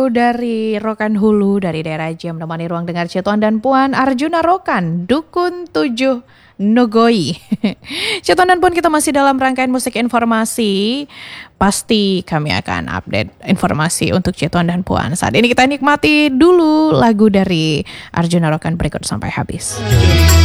lagu dari Rokan Hulu dari daerah Jam menemani ruang dengar Cituan dan Puan. Arjuna Rokan, Dukun 7 Nogoi. Cituan dan Puan, kita masih dalam rangkaian musik informasi. Pasti kami akan update informasi untuk Cituan dan Puan. Saat ini kita nikmati dulu lagu dari Arjuna Rokan berikut sampai habis.